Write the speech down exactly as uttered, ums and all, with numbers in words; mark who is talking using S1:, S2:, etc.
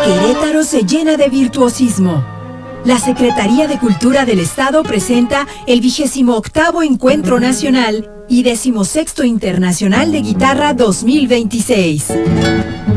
S1: Querétaro se llena de virtuosismo. La Secretaría de Cultura del Estado presenta el vigésimo octavo Encuentro Nacional y decimosexto Internacional de Guitarra dos mil veintiséis.